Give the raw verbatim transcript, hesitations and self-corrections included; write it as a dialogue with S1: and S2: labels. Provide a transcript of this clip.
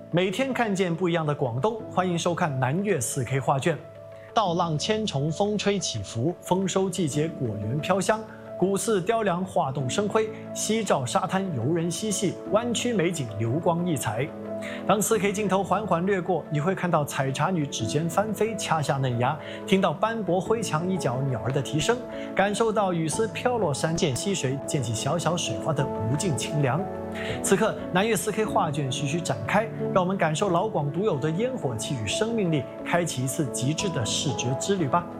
S1: 每天看见不一样的广东，欢迎收看南粤 四K 画卷。稻浪千重，风吹起伏，丰收季节果园飘香，古寺雕梁画栋生辉，夕照沙滩游人嬉戏，湾区美景流光溢彩。当 四K 镜头缓缓掠过，你会看到采茶女指尖翻飞，掐下嫩芽，听到斑驳挥墙一角鸟儿的啼声，感受到雨丝飘落山涧溪水，溅起小小水花的无尽清凉。此刻，南粤 四K 画卷徐徐展开，让我们感受老广独有的烟火气与生命力，开启一次极致的视觉之旅吧。